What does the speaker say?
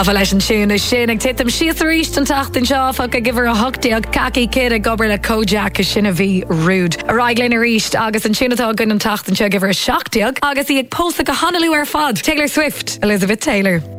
Gafa leis an siúna sin ag titim sios ríist an tachtain seo fog a gifar a hochtaíag caci cid a gobar le Kojak a sinna bhí rúd. A raiglinn a ríist agus an siúnatá gun an tachtain seo gifar a seachtaíag agus í ag pósta go hanalú ar fad. Taylor Swift, Elizabeth Taylor.